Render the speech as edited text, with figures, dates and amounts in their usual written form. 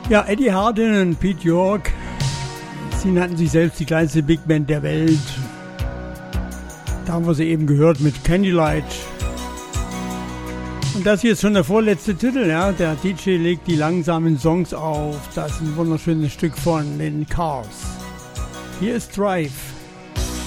Ja, Eddie Hardin und Pete York, sie nannten sich selbst die kleinste Big Band der Welt. Da haben wir sie eben gehört mit Candlelight. Und das hier ist schon der vorletzte Titel, ja. Der DJ legt die langsamen Songs auf. Das ist ein wunderschönes Stück von den Cars. Hier ist Drive.